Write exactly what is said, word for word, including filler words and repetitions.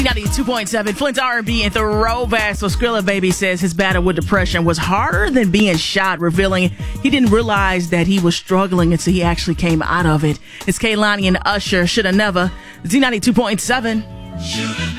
ninety-two point seven Flint's R and B and Throwback. So Skrilla Baby says his battle with depression was harder than being shot, revealing he didn't realize that he was struggling until he actually came out of it. It's Kehlani and Usher, Shoulda Never. Z ninety-two point seven.